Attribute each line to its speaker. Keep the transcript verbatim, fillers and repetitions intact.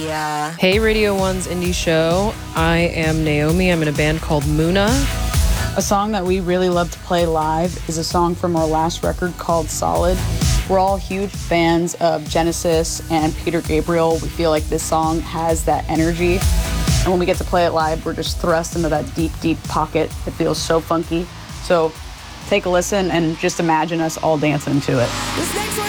Speaker 1: Yeah.
Speaker 2: Hey, Radio One's Indie Show. I am Naomi. I'm in a band called Muna.
Speaker 3: A song that we really love to play live is a song from our last record called Solid. We're all huge fans of Genesis and Peter Gabriel. We feel like this song has that energy. And when we get to play it live, we're just thrust into that deep, deep pocket. It feels so funky. So take a listen and just imagine us all dancing to it.